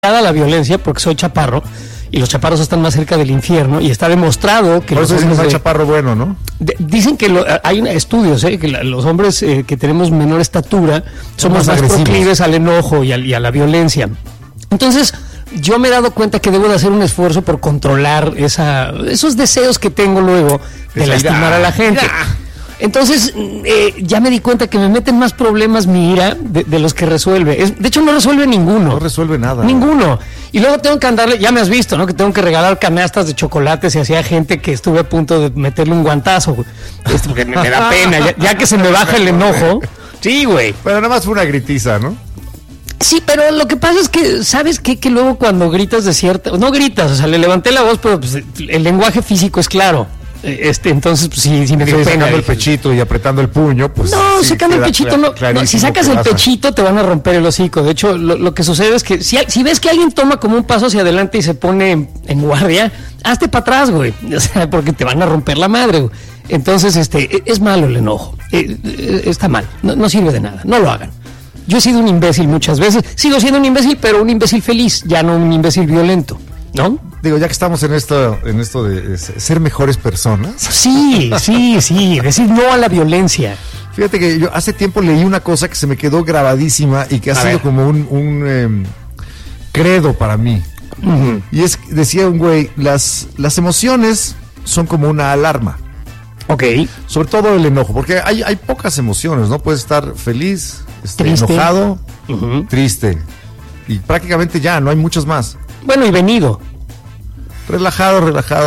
a la violencia porque soy chaparro y los chaparros están más cerca del infierno y está demostrado que por eso dicen que chaparro bueno, ¿no? Dicen que hay estudios que los hombres que tenemos menor estatura somos más proclives al enojo y a la violencia. Entonces yo me he dado cuenta que debo de hacer un esfuerzo por controlar esos deseos que tengo luego de lastimar a la gente. Entonces, ya me di cuenta que me meten más problemas mi ira de los que resuelve. De hecho, no resuelve ninguno. No resuelve nada. Ninguno. Y luego tengo que andarle, ya me has visto, ¿no? Que tengo que regalar canastas de chocolates y hacía gente que estuve a punto de meterle un guantazo, güey. Porque me da pena, ya que se me baja el enojo. Sí, güey. Pero nada más fue una gritiza, ¿no? Sí, pero lo que pasa es que, ¿sabes qué? Que luego cuando gritas de cierta... No gritas, o sea, le levanté la voz, pero pues, el lenguaje físico es claro. Entonces, pues sí me dio pena. Sacando el pechito y apretando el puño, pues. No, sí, secando el pechito no. Si sacas el pechito, te van a romper el hocico. De hecho, lo que sucede es que si ves que alguien toma como un paso hacia adelante y se pone en guardia, hazte para atrás, güey. O sea, porque te van a romper la madre, güey. Entonces, es malo el enojo. Está mal. No sirve de nada. No lo hagan. Yo he sido un imbécil muchas veces. Sigo siendo un imbécil, pero un imbécil feliz, ya no un imbécil violento, ¿no? Digo, ya que estamos en esto de ser mejores personas. Sí, decir no a la violencia. Fíjate que yo hace tiempo leí una cosa que se me quedó grabadísima y que ha sido como un credo para mí. Uh-huh. Y decía un güey, las emociones son como una alarma. Ok. Sobre todo el enojo, porque hay pocas emociones, ¿no? Puedes estar feliz, triste, enojado, uh-huh, triste. Y prácticamente ya, no hay muchas más. Bueno, y venido. Relajado.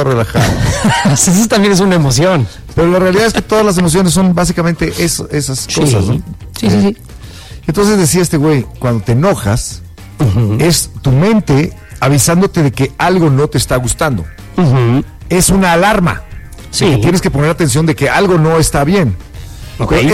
Eso también es una emoción. Pero la realidad es que todas las emociones son básicamente esas cosas, ¿no? Sí. Entonces decía este güey, cuando te enojas, uh-huh, es tu mente avisándote de que algo no te está gustando. Uh-huh. Es una alarma. Sí. Tienes que poner atención de que algo no está bien. Okay.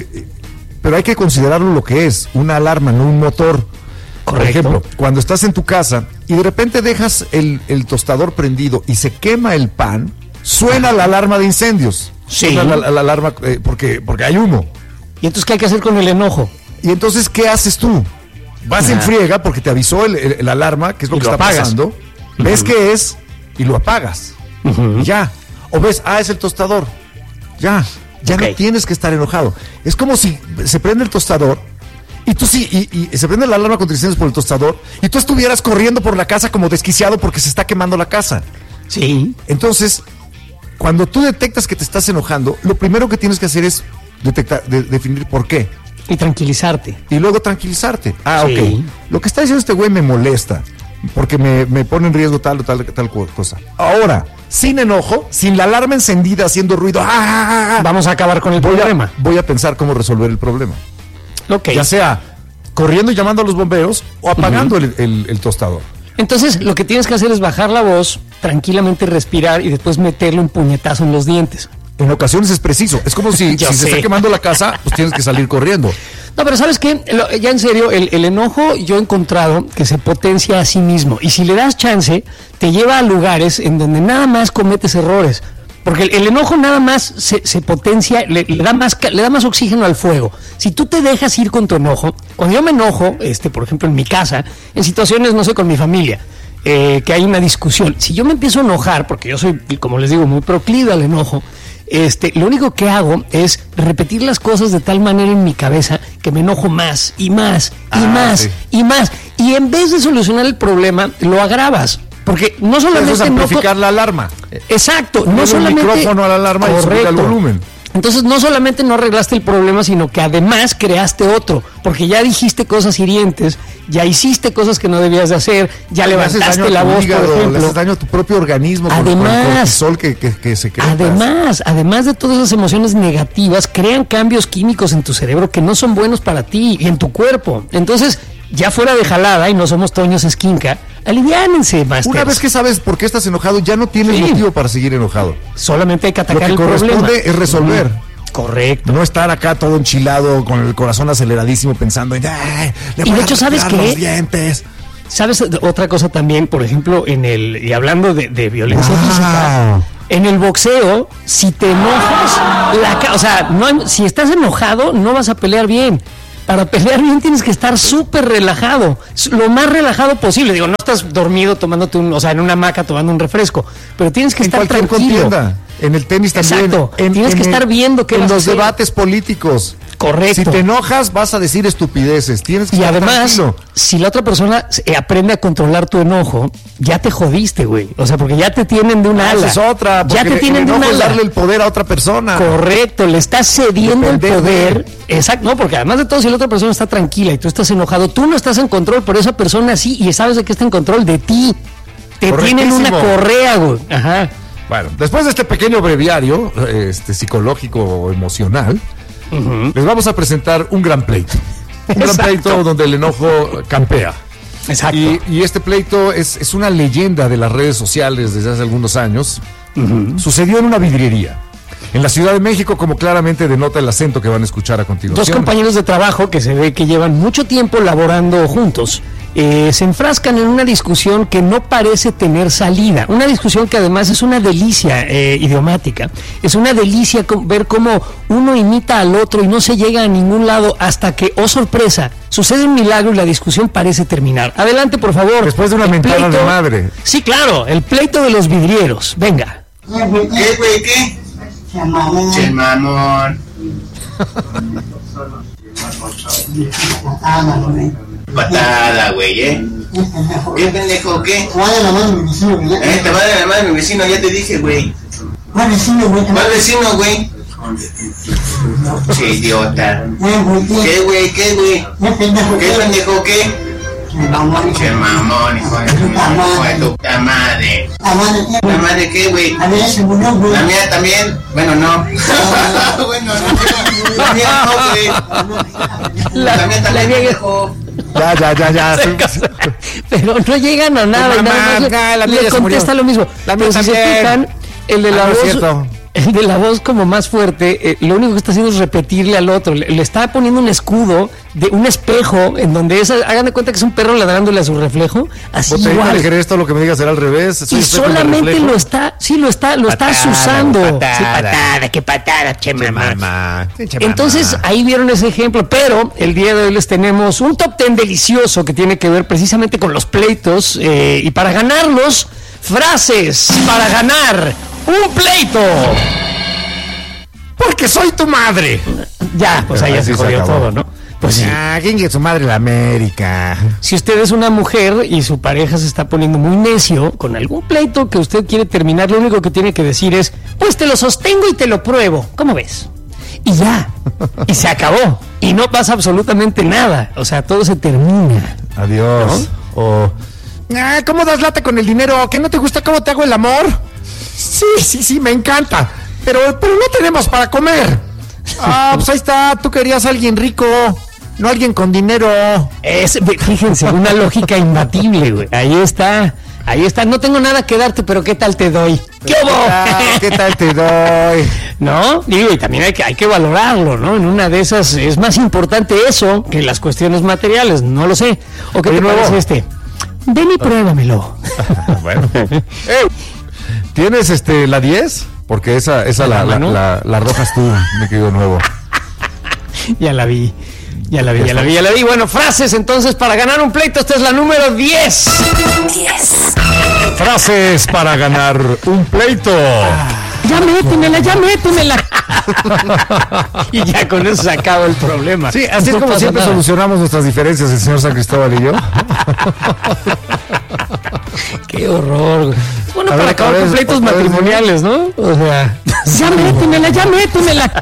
Pero hay que considerarlo lo que es, una alarma, no un motor. Correcto. Por ejemplo, cuando estás en tu casa y de repente dejas el tostador prendido y se quema el pan, suena la alarma de incendios. Sí. Suena la alarma porque hay humo. ¿Y entonces qué hay que hacer con el enojo? Y entonces, ¿qué haces tú? Vas en friega porque te avisó el alarma, que es lo que está pasando. Uh-huh. Ves qué es y lo apagas. Uh-huh. Ya. O ves, es el tostador. Ya okay. No tienes que estar enojado. Es como si se prende el tostador y tú y se prende la alarma contra incendios por el tostador y tú estuvieras corriendo por la casa como desquiciado porque se está quemando la casa. Sí. Entonces, cuando tú detectas que te estás enojando, lo primero que tienes que hacer es definir por qué. Y tranquilizarte. Y luego tranquilizarte. Sí. Ok. Lo que está diciendo este güey me molesta porque me pone en riesgo tal cosa. Ahora, sin enojo, sin la alarma encendida haciendo ruido, vamos a acabar con el problema. Voy a pensar cómo resolver el problema. Okay. Ya sea corriendo y llamando a los bomberos o apagando uh-huh. el tostador. Entonces, lo que tienes que hacer es bajar la voz, tranquilamente respirar y después meterle un puñetazo en los dientes. En ocasiones es preciso. Es como si se está quemando la casa, pues tienes que salir corriendo. No, pero ¿sabes qué? Ya en serio, el enojo yo he encontrado que se potencia a sí mismo. Y si le das chance, te lleva a lugares en donde nada más cometes errores. Porque el enojo nada más se potencia, le da más oxígeno al fuego. Si tú te dejas ir con tu enojo, cuando yo me enojo, por ejemplo en mi casa, en situaciones, no sé, con mi familia, que hay una discusión, si yo me empiezo a enojar, porque yo soy, como les digo, muy proclive al enojo, lo único que hago es repetir las cosas de tal manera en mi cabeza que me enojo más y más y más sí. y más. Y en vez de solucionar el problema, lo agravas. Porque no solamente... Eso es amplificar la alarma. Exacto. No solamente... el micrófono a la alarma. Correcto. Y subir el volumen. Entonces no solamente no arreglaste el problema, sino que además creaste otro, porque ya dijiste cosas hirientes, ya hiciste cosas que no debías de hacer, ya levantaste la voz, hígado, por ejemplo. Le haces daño a tu propio organismo además, con el cortisol que se crea. Además de todas esas emociones negativas, crean cambios químicos en tu cerebro que no son buenos para ti y en tu cuerpo. Entonces, ya fuera de jalada, y no somos Toños Esquinca, aliviánense, masters. Una vez que sabes por qué estás enojado, ya no tienes motivo para seguir enojado. Solamente hay que atacar el problema. Lo que corresponde es resolver. Correcto. No estar acá todo enchilado, con el corazón aceleradísimo, pensando en... Y de hecho, ¿sabes qué? Los dientes. ¿Sabes otra cosa también? Por ejemplo, y hablando de violencia física, en el boxeo, si te enojas, si estás enojado, no vas a pelear bien. para pelear bien tienes que estar súper relajado, lo más relajado posible. Digo, no estás dormido tomándote en una hamaca tomando un refresco, pero tienes que estar tranquilo. Contienda, en el tenis también. Exacto. Tienes que estar viendo qué en vas a los hacer. debates políticos. Correcto. Si te enojas, vas a decir estupideces. Tienes que y estar además, tranquilo. si la otra persona aprende a controlar tu enojo, ya te jodiste, güey. O sea, porque ya te tienen de una ala. Esa es otra. Ya te tienen de una ala. Darle el poder a otra persona. Correcto, le estás cediendo el poder. Exacto, no, porque además de todo, si la otra persona está tranquila y tú estás enojado, tú no estás en control, pero esa persona sí, y sabes de que está en control de ti. Te tienen una correa, güey. Ajá. Bueno, después de este pequeño breviario, psicológico o emocional, les vamos a presentar un gran pleito. Un gran pleito donde el enojo campea. Exacto. Y este pleito es una leyenda de las redes sociales desde hace algunos años. Sucedió en una vidriería en la Ciudad de México, como claramente denota el acento que van a escuchar a continuación. Dos compañeros de trabajo que se ve que llevan mucho tiempo laborando juntos se enfrascan en una discusión que no parece tener salida. Una discusión que además es una delicia idiomática. Es una delicia ver cómo uno imita al otro y no se llega a ningún lado hasta que, oh sorpresa, sucede un milagro y la discusión parece terminar. Adelante, por favor. Después de una mentada de madre. Sí, claro, el pleito de los vidrieros. Venga. ¿Qué, güey? ¿Qué? Che mamón. Patada, güey, ¿Qué pendejo, qué? Te va a dar la mano mi vecino, ¿verdad? Te va a dar la mano mi vecino, ya te dije, güey. ¿Cuál vecino, güey? ¿Cuál vecino, güey? Che, idiota. ¿Qué, güey? ¿Qué, güey? ¿Qué pendejo? ¿Qué pendejo, qué? Che mamón, hijo de tu puta madre. ¿La madre qué, güey? A ver, se murió, güey. ¿La mía también? Bueno, no. Bueno, no. La mía no, güey. La mía también, pendejo. Ya. Pero no llegan a nada. Mamá, nada más la mía le ya se contesta murió. lo mismo. La mía Pero si se también. fijan, el de la no es voz, cierto. el de la voz como más fuerte, lo único que está haciendo es repetirle al otro. Le está poniendo un escudo de un espejo en donde hagan de cuenta que es un perro ladrándole a su reflejo. Así Botellita igual. de Jerez, todo lo que me digas será al revés. Soy Y espejo de solamente reflejo. lo estás usando. patada. Sí, patada, qué patada, che mamá. Mamá. Entonces ahí vieron ese ejemplo, pero el día de hoy les tenemos un top 10 delicioso que tiene que ver precisamente con los pleitos y para ganarlos, frases para ganar un pleito. Porque soy tu madre. Ya, pues ahí ya se jodió todo, ¿no? Pues sí. ¿Quién es su madre? La América. Si usted es una mujer y su pareja se está poniendo muy necio con algún pleito que usted quiere terminar, lo único que tiene que decir es, pues te lo sostengo y te lo pruebo. ¿Cómo ves? Y ya. Y se acabó. Y no pasa absolutamente nada. O sea, todo se termina. Adiós. ¿No? O, ¿cómo das lata con el dinero? ¿Que no te gusta cómo te hago el amor? Sí, me encanta. Pero no tenemos para comer. Pues ahí está. Tú querías a alguien rico, no alguien con dinero. Fíjense, una lógica imbatible, güey. Ahí está. No tengo nada que darte, pero ¿qué tal te doy? ¿Qué hubo? ¿Qué tal te doy? ¿No? Digo, y también hay que valorarlo, ¿no? En una de esas es más importante eso que las cuestiones materiales, no lo sé. ¿O qué te parece Ven y pruébamelo. Bueno. ¿Tienes la 10? Porque esa la arrojas tú, mi querido nuevo. Ya la vi. Bueno, frases entonces para ganar un pleito. Esta es la número 10. Frases para ganar un pleito. Ya métemela. Y ya con eso se acaba el problema. Sí, así No es como pasa siempre nada. solucionamos nuestras diferencias el señor San Cristóbal y yo. Qué horror, güey. Bueno, A para ver, acabar otra con vez, pleitos otra vez, matrimoniales, ¿no? O sea, ya métemela.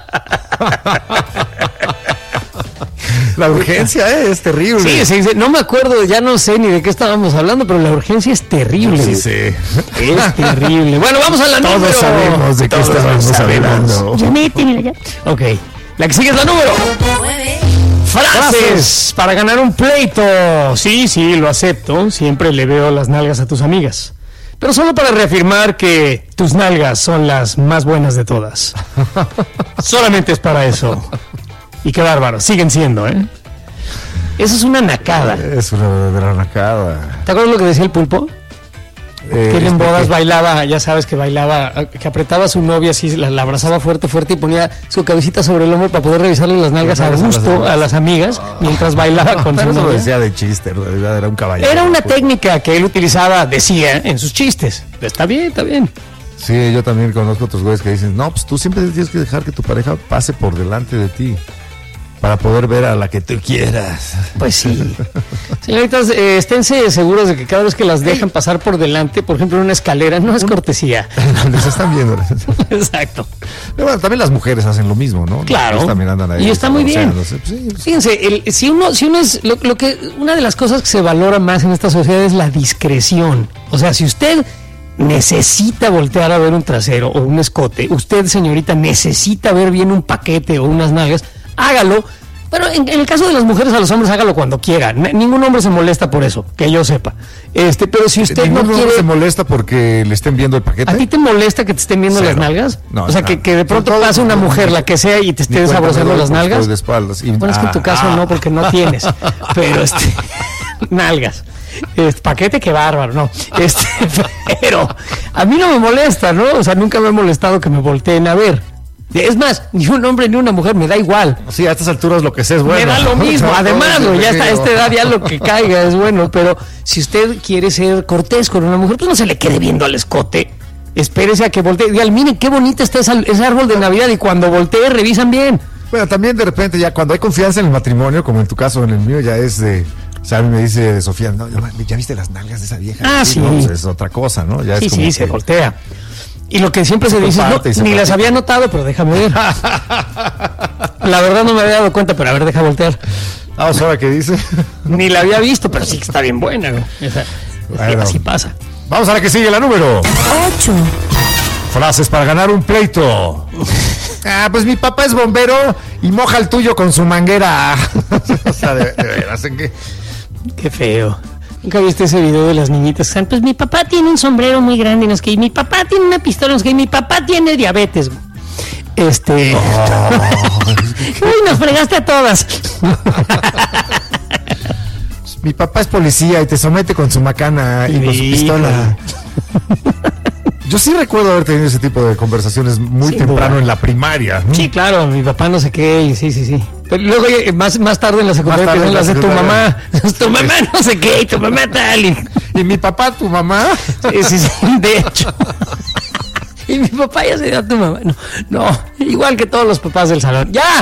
La urgencia es terrible. Sí, no me acuerdo, ya no sé ni de qué estábamos hablando, pero la urgencia es terrible. Sí, güey. sí. Es terrible. Bueno, vamos a la número. Todos sabemos de qué Todos estamos hablando. Ya métemela ya. Ok, la que sigue es la número. Frases para ganar un pleito. Sí, lo acepto. Siempre le veo las nalgas a tus amigas. Pero solo para reafirmar que tus nalgas son las más buenas de todas. Solamente es para eso. Y qué bárbaro, siguen siendo, ¿eh? Eso es una nacada. Es una verdadera nacada. ¿Te acuerdas lo que decía el pulpo? Que él en bodas bailaba, ya sabes que bailaba, que apretaba a su novia así, la abrazaba fuerte y ponía su cabecita sobre el hombro para poder revisarle las nalgas a gusto a las amigas mientras bailaba con su Pero eso lo novia. decía de chiste, en realidad era un caballero. Era una técnica que él utilizaba, decía, en sus chistes. Está bien, está bien. Sí, yo también conozco otros güeyes que dicen, no, pues tú siempre tienes que dejar que tu pareja pase por delante de ti para poder ver a la que tú quieras. Pues sí. Señoritas, esténse seguros de que cada vez que las dejan pasar por delante, por ejemplo en una escalera, no es cortesía. Les están viendo. Exacto. Pero bueno, también las mujeres hacen lo mismo, ¿no? Claro. Ellos también andan ahí. Y está muy bien. sabroseándose. Sí, sí. Fíjense, si uno es una de las cosas que se valora más en esta sociedad es la discreción. O sea, si usted necesita voltear a ver un trasero o un escote, usted, señorita, necesita ver bien un paquete o unas nalgas, hágalo. Pero en el caso de las mujeres, a los hombres hágalo cuando quiera. Ningún hombre se molesta por eso, que yo sepa. Pero si usted no quiere, se molesta porque le estén viendo el paquete. ¿a ti te molesta que te estén viendo Cero. las nalgas? No, o sea, nada. que de pronto Todo- pase una mujer, la que sea, y te esté saboreando las nalgas. Estoy de espaldas. Y- Bueno, es que en tu caso no, porque no tienes. Pero nalgas. Paquete, qué bárbaro, no. Pero a mí no me molesta, ¿no? O sea, nunca me ha molestado que me volteen a ver. Es más, ni un hombre ni una mujer, me da igual. Sí, a estas alturas lo que sé es bueno. Me da lo mismo, además, Todo es ya está a bienvenido. esta edad, ya lo que caiga es bueno, pero si usted quiere ser cortés con una mujer, pues no se le quede viendo al escote. Espérese a que voltee. Dígale, miren qué bonita está ese árbol de Navidad, y cuando voltee revisan bien. Bueno, también de repente ya cuando hay confianza en el matrimonio, como en tu caso, en el mío, ya es de... O sea, a mí me dice Sofía, no, ¿ya viste las nalgas de esa vieja? Ah, sí. No, pues es otra cosa, ¿no? Ya Sí, es como sí, se que- voltea. Y lo que siempre se dice, comparte y se ni las platica. había notado, pero déjame ver. La verdad no me había dado cuenta, pero a ver, deja voltear. Vamos ahora qué dice. Ni la había visto, pero sí que está bien buena, güey. O sea, Bueno. así pasa. Vamos a la que sigue, la número 8, frases para ganar un pleito. Pues mi papá es bombero y moja el tuyo con su manguera. O sea, de veras, ¿en qué? Qué feo. ¿Nunca viste ese video de las niñitas? Que están, pues mi papá tiene un sombrero muy grande, y no sé qué, y mi papá tiene una pistola, no sé qué, y mi papá tiene diabetes. Uy, nos fregaste a todas. Mi papá es policía y te somete con su macana y con su pistola. Yo sí recuerdo haber tenido ese tipo de conversaciones muy Sin temprano duda. en la primaria. Sí, claro, mi papá no sé qué, y sí. Pero luego más tarde en la secundaria Más tarde empiezan en las la de tu mamá. secundaria. Tu mamá no sé qué, y tu mamá tal. ¿Y mi papá, tu mamá? Sí, de hecho. Y mi papá ya se dio a tu mamá. No, igual que todos los papás del salón. ¡Ya!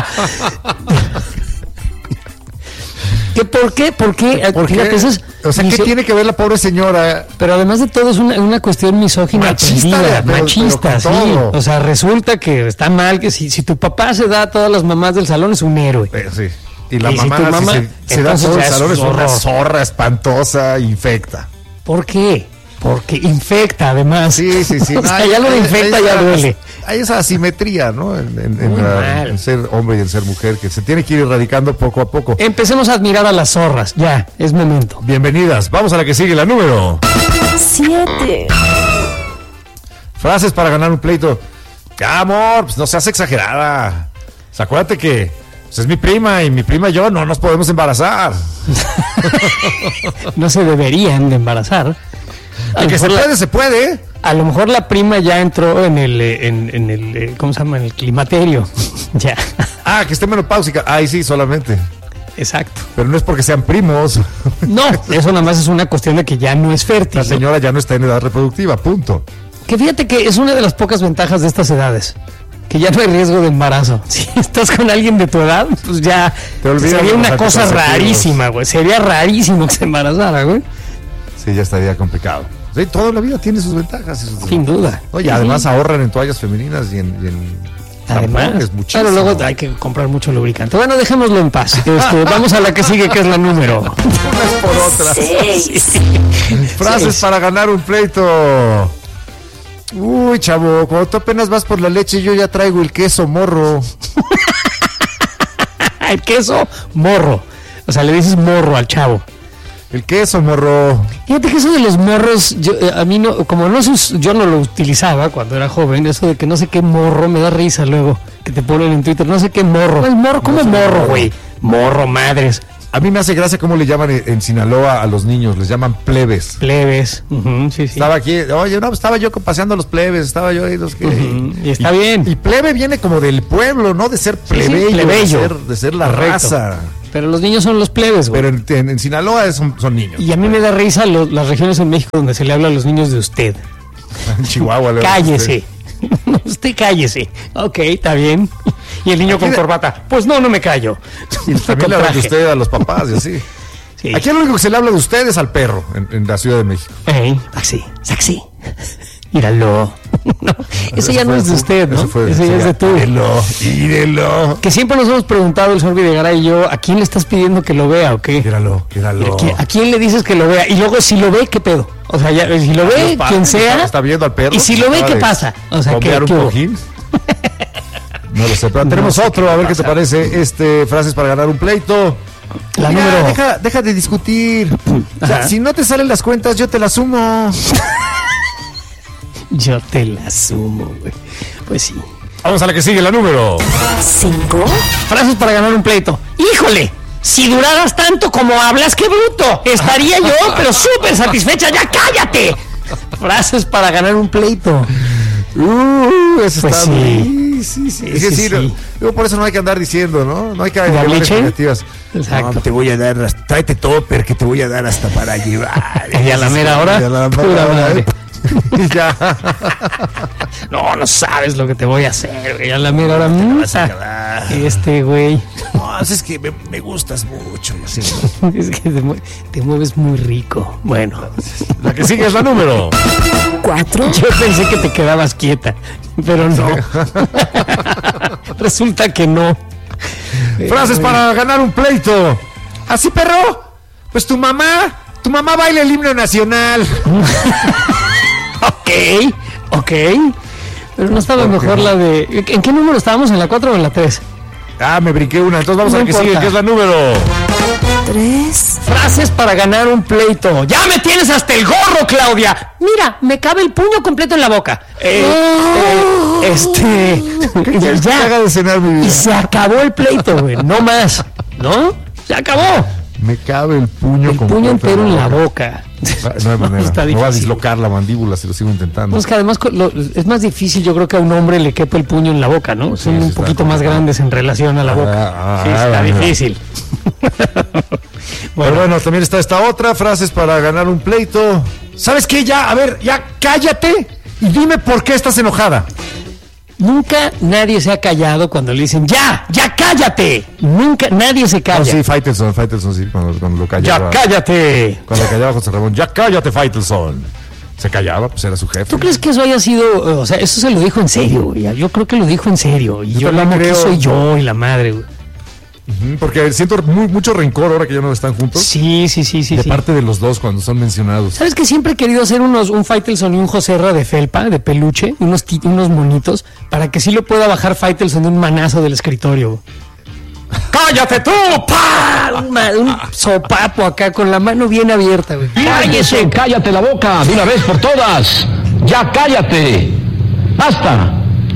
¿Por qué? Fíjate, eso es O sea, ¿qué tiene que ver la pobre señora? Pero además de todo es una cuestión misógina Machista, aprendida, pero machista, con sí. todo. O sea, resulta que está mal que si tu papá se da a todas las mamás del salón es un héroe. Sí. Y la Y si mamá, tu mamá- se da entonces todo el ya es salón, es una horror. zorra espantosa, infecta. ¿Por qué? Porque infecta, además. Sí. O sea, ya lo de infecta ya duele. Hay esa asimetría, ¿no? Muy mal. En ser hombre y en ser mujer, que se tiene que ir erradicando poco a poco. Empecemos a admirar a las zorras, ya, es momento. Bienvenidas. Vamos a la que sigue, la número. 7, Frases para ganar un pleito. Ya, amor, pues no seas exagerada. O sea, acuérdate que pues, es mi prima y mi prima y yo no nos podemos embarazar. No se deberían de embarazar. A Y lo que se mejor puede, se puede. a lo mejor la prima ya entró en el ¿cómo se llama? En el climaterio. Ya, Que esté menopáusica. Ay, sí, solamente. exacto. Pero no es porque sean primos. No, eso nada más es una cuestión de que ya no es fértil. La ¿no? señora ya no está en edad reproductiva, punto. Que fíjate que es una de las pocas ventajas de estas edades. Que ya no hay riesgo de embarazo. Si estás con alguien de tu edad, pues ya Te olvidas sería de una los cosa anticonceptivos. rarísima, güey. Sería rarísimo que se embarazara, güey. Sí, ya estaría complicado. Sí, toda la vida tiene sus ventajas y sus Sin duda. Oye, además ahorran en toallas femeninas y en Además, tampones muchísimo. pero luego hay que comprar mucho lubricante. Bueno, dejémoslo en paz. Vamos a la que sigue, que es la número. Unas por otras. 6, Frases para ganar un pleito. Uy, chavo, cuando tú apenas vas por la leche, yo ya traigo el queso morro. El queso morro. O sea, le dices morro al chavo. El queso morro. Fíjate que eso de los morros, a mí no, como no yo no lo utilizaba cuando era joven, eso de que no sé qué morro, me da risa luego, que te ponen en Twitter, no sé qué morro. El morro, ¿cómo morro, güey? Morro, madres. A mí me hace gracia cómo le llaman en Sinaloa a los niños, les llaman plebes. Plebes. Sí. Estaba aquí, oye, no, estaba yo paseando a los plebes, estaba yo ahí los que... Y está bien. Y plebe viene como del pueblo, ¿no? De ser plebeyo, plebeyo. De ser la Correcto. raza. Pero los niños son los plebes, güey. Pero en Sinaloa son niños. Y a mí me da risa las regiones en México donde se le habla a los niños de usted. En Chihuahua. Cállese. Usted cállese. Ok, está bien. Y el niño con corbata. Pues no me callo. Y también le hablan de usted a los papás y así. Sí. Aquí lo único que se le habla de usted es al perro en la Ciudad de México. Taxi. Míralo. No, ese ya no es de usted, ¿no? Ese ya es de tú. Mírelo. Que siempre nos hemos preguntado el señor Videgaray y yo, ¿a quién le estás pidiendo que lo vea o qué? Míralo. ¿A quién le dices que lo vea? Y luego, si lo ve, ¿qué pedo? O sea, ya, si lo ve, quien sea. Está viendo al perro. Y si lo ve, ¿qué pasa? O sea, ¿qué un hubo? cojín? No lo sé, pero tenemos otro, a ver qué te parece. Frases para ganar un pleito. La número. Deja de discutir. O sea, si no te salen las cuentas, yo te las sumo. Yo te la sumo, güey. Pues sí. Vamos a la que sigue, la número 5. Frases para ganar un pleito. ¡Híjole! Si duraras tanto como hablas, ¡qué bruto! Estaría yo, pero súper satisfecha. ¡Ya cállate! Frases para ganar un pleito. Eso Pues está sí. bien. Sí. Es decir, digo, por eso no hay que andar diciendo, ¿no? No hay que hablar expectativas. Exacto. No, te voy a dar, tráete topper, que te voy a dar hasta para llevar. Y a la mera hora. Y a la mera pura hora, madre. Ya. No sabes lo que te voy a hacer, güey. A la mera hora. Güey. No, es que me gustas mucho. Así. Es que te mueves muy rico. Bueno. La que sigue es la número 4. Yo pensé que te quedabas quieta, pero no. Resulta que no. Frases para ganar un pleito. ¿Así, perro? Pues tu mamá baila el himno nacional. Ok. Pero no estaba mejor la de... ¿En qué número estábamos? ¿En la 4 o en la 3? Me brinqué una. Entonces vamos a la que sigue, que es la número 3. Frases para ganar un pleito. ¡Ya me tienes hasta el gorro, Claudia! Mira, me cabe el puño completo en la boca. Ya haga de cenar, mi vida. Y se acabó el pleito, güey. No más. ¿No? Se acabó. Me cabe el puño El puño entero en la boca. No hay manera. Está Me difícil. va a dislocar la mandíbula si lo sigo intentando. No, es que además es más difícil, yo creo que a un hombre le quepa el puño en la boca, ¿no? Son un poquito más grandes en relación a la boca. Sí, está difícil. Pero bueno, también está esta otra, frases para ganar un pleito. ¿Sabes qué? Ya cállate y dime por qué estás enojada. Nunca nadie se ha callado cuando le dicen ¡ya cállate! Nunca nadie se calla. No, sí, Faitelson, sí, cuando lo callaba. ¡Ya cállate! Cuando callaba José Ramón, ¡ya cállate, Faitelson! Se callaba, pues era su jefe. ¿Tú crees que eso haya sido, o sea, eso se lo dijo en serio, güey? Yo creo que lo dijo en serio. Y yo lo amo que soy yo y la madre, güey. Porque siento mucho rencor ahora que ya no están juntos. Sí. De parte de los dos cuando son mencionados. ¿Sabes que siempre he querido hacer un Faitelson y un Joserra de felpa, de peluche, unos monitos, para que sí lo pueda bajar Faitelson de un manazo del escritorio? ¡Cállate tú! ¡Pah! Un sopapo acá con la mano bien abierta, güey. ¡Cállese! ¡Cállate la boca! ¡De una vez por todas! ¡Ya cállate! ¡Basta!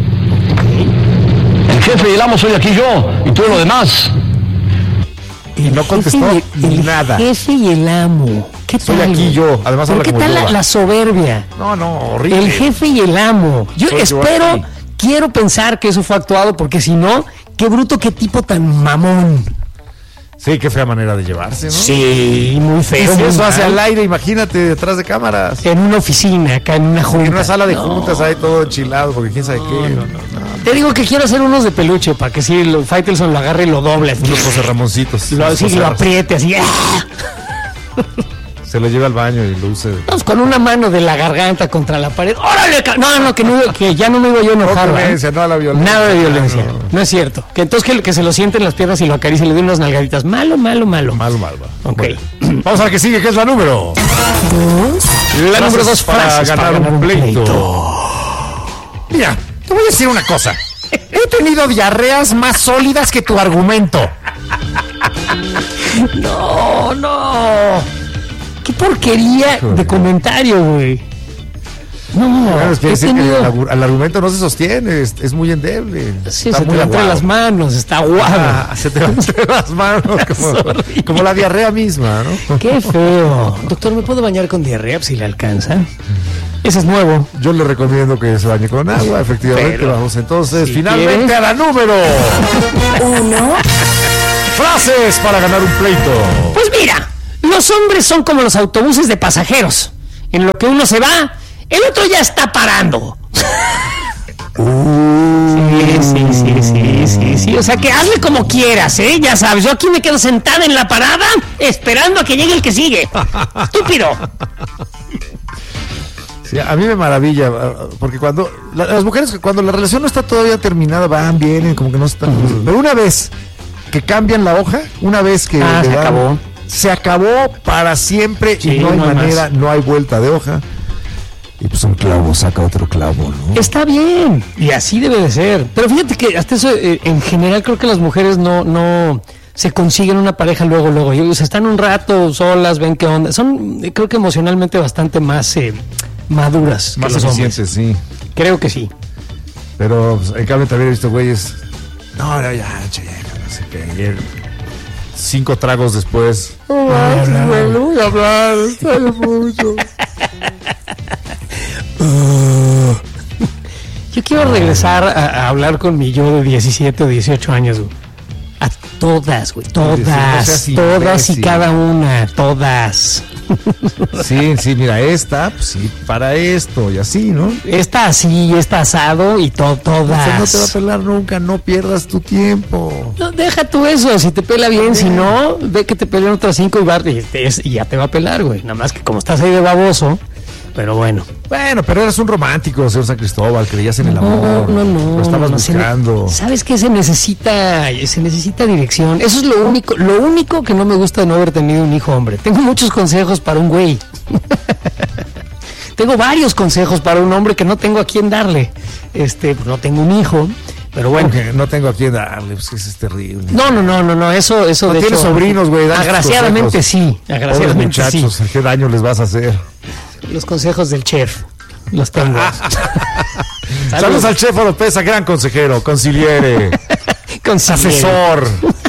El jefe y el amo soy aquí yo, y todo lo demás. Y no contestó nada. El jefe y el amo. ¿Qué tal? Soy aquí yo. Además habla ¿Qué como tal Yoda. la soberbia? No, horrible. El jefe y el amo. Yo Soy espero, yo. quiero pensar que eso fue actuado, porque si no, qué bruto, qué tipo tan mamón. Sí, qué fea manera de llevarse, ¿no? Sí, muy Y feo. si muy eso hace mal. al aire, imagínate, detrás de cámaras. En una oficina, acá en una junta. En una sala de No. juntas ahí todo enchilado, porque quién sabe qué. Te digo que quiero hacer unos de peluche para que si el Faitelson lo agarre y lo doble. así. Unos José Ramoncitos. Lo, unos sí, José lo Ras. apriete así. ¡Ah! Se lo lleva al baño y lo use. Vamos con una mano de la garganta contra la pared. ¡Órale! Que ya no me iba yo a enojar. No ¿verdad? violencia, no a la violencia. Nada de violencia. No. No es cierto. Que entonces que se lo siente en las piernas y lo acaricie y le dé unas nalgaditas. Malo. Mal. Ok. Bueno. Vamos a la que sigue, que es la número 2. La número 2, para frases ganar un pleito. Mira, te voy a decir una cosa. He tenido diarreas más sólidas que tu argumento. No. Qué porquería de comentario, güey. No, Claro, es que he decir que tenido... el argumento no se sostiene, es muy endeble. Sí, está se te muy va entre aguado. las manos, está aguado. Se te va entre las manos, como la diarrea misma, ¿no? Qué feo. Doctor, ¿me puedo bañar con diarrea si le alcanza? Ese es nuevo. Yo le recomiendo que se bañe con agua, efectivamente. Pero, vamos entonces si finalmente quieres. a la número. 1, Frases para ganar un pleito. Pues mira, los hombres son como los autobuses de pasajeros. En lo que uno se va, el otro ya está parando. Sí. O sea que hazle como quieras, ¿eh? Ya sabes, yo aquí me quedo sentada en la parada esperando a que llegue el que sigue. Estúpido. Sí, a mí me maravilla, porque cuando las mujeres, cuando la relación no está todavía terminada, van, vienen, como que no están. Pero una vez que cambian la hoja, una vez que se acabó. Se acabó para siempre Sí, y no hay no hay manera, más. no hay vuelta de hoja. Y pues un clavo saca otro clavo, ¿no? Está bien, y así debe de ser. Pero fíjate que hasta eso, en general, creo que las mujeres no se consiguen una pareja luego. O sea, están un rato solas, ven qué onda. Son, creo que emocionalmente bastante más maduras Más que los hombres. eficientes, sí. Creo que sí. Pero pues, en cambio también he visto güeyes. No, ya, che, no sé qué. Ayer, 5 tragos después. Voy a hablar, extraño mucho. Yo quiero regresar a hablar con mi yo de 17 o 18 años, güey. A todas, güey. No Todas seas y imbécil. cada una. Todas. Sí, mira, esta, pues sí, para esto y así, ¿no? Está así, está asado y todas. Usted no te va a pelar nunca, no pierdas tu tiempo. No, deja tú eso, si te pela bien, si no, ve que te pelean otras 5 y ya te va a pelar, güey. Nada más que como estás ahí de baboso, pero bueno. Bueno, pero eres un romántico, señor San Cristóbal, creías en el amor. No. Lo estabas buscando. ¿Sabes qué? Se necesita dirección. Eso es lo único que no me gusta de no haber tenido un hijo hombre. Tengo muchos consejos para un güey. Tengo varios consejos para un hombre que no tengo a quién darle. No tengo un hijo, pero bueno. Aunque no tengo a quién darle, pues que eso es terrible. No, eso No de tienes hecho, sobrinos, güey. dale tus Agraciadamente consejos. sí, Pobres agraciadamente sí. muchachos, ¿qué daño les vas a hacer? Los consejos del chef, los tengo. Saludos al chef Oropesa, gran consejero, conciliere, Considero. asesor.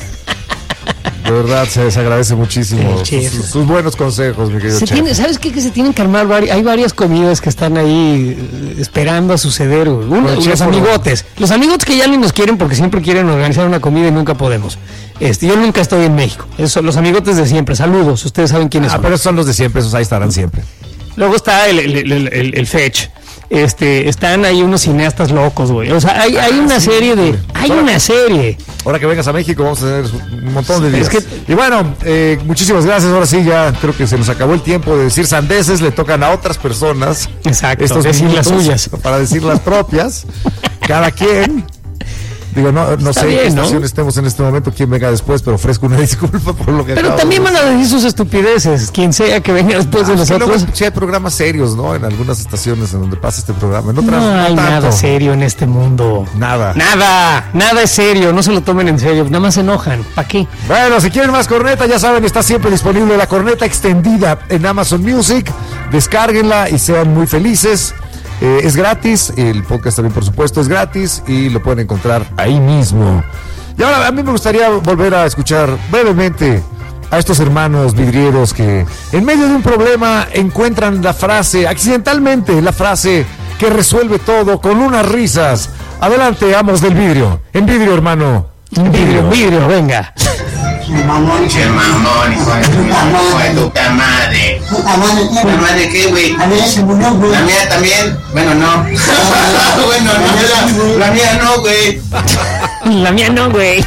De verdad, se les agradece muchísimo El chef. sus buenos consejos, mi querido chef. ¿Sabes qué? Que se tienen que armar hay varias comidas que están ahí esperando a suceder. Güey. el chef, Los amigotes. Los amigotes que ya ni nos quieren porque siempre quieren organizar una comida y nunca podemos. Yo nunca estoy en México. Esos son los amigotes de siempre. Saludos. Ustedes saben quiénes son. Pero esos son los de siempre, esos ahí estarán siempre. Luego está el Fetch. Están ahí unos cineastas locos, güey. O sea, hay una serie de... Hay una serie. Ahora que vengas a México vamos a tener un montón de días. Es que- Y bueno, muchísimas gracias. Ahora sí, ya creo que se nos acabó el tiempo de decir sandeces. Le tocan a otras personas. Exacto, decir las suyas. Para decir las propias. Cada quien. Digo, no Está sé en qué bien, ¿no? estación estemos en este momento, quién venga después, pero ofrezco una disculpa por lo que Pero acabo también de van a decir sus estupideces. Quien sea que venga después de decir. Sí, nosotros. luego sí hay programas serios, ¿no? En algunas estaciones en donde pasa este programa. En otras No hay tanto. nada serio en este mundo. Nada. Nada es serio, no se lo tomen en serio, nada más se enojan. ¿Para qué? Bueno, si quieren más corneta, ya saben, está siempre disponible la corneta extendida en Amazon Music. Descárguenla y sean muy felices. Es gratis, el podcast también por supuesto es gratis y lo pueden encontrar ahí mismo. Y ahora a mí me gustaría volver a escuchar brevemente a estos hermanos vidrieros que en medio de un problema encuentran la frase, accidentalmente la frase que resuelve todo con unas risas. Adelante, amos del vidrio. En vidrio, hermano. Vidrio, venga. Mamón, Che mamón, hijo de tu puta madre. puta madre, ¿La madre qué, güey? a ver, se murió, güey. ¿La mía también? Bueno, no. Bueno, no, la mía no, güey. La mía no, güey.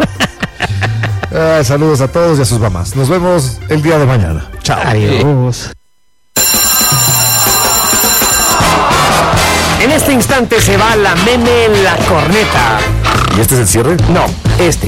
Saludos a todos y a sus mamás. Nos vemos el día de mañana. Chao. Adiós. En este instante se va la meme en la corneta. ¿Y este es el cierre? No, este.